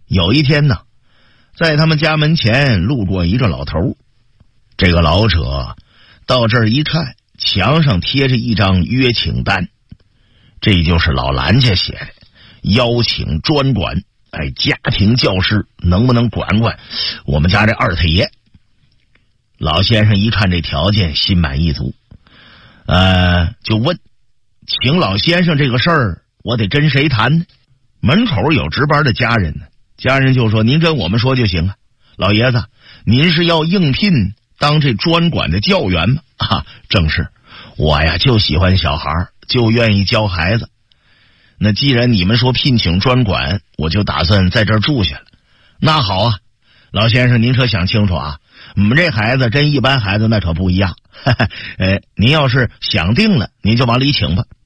有一天呢，在他们家门前路过一个老头，这个老者到这儿一看，墙上贴着一张约请单，这就是老兰家写的，邀请专管家庭教师能不能管管我们家这二太爷。老先生一看这条件，心满意足，就问，请老先生这个事儿我得跟谁谈呢？门口有值班的家人呢，家人就说，您跟我们说就行啊。老爷子，您是要应聘当这专管的教员吗？正是，我呀就喜欢小孩，就愿意教孩子。那既然你们说聘请专管，我就打算在这儿住下了。那好啊，老先生您可想清楚啊，我们这孩子跟一般孩子那可不一样。您要是想定了，您就往里请吧。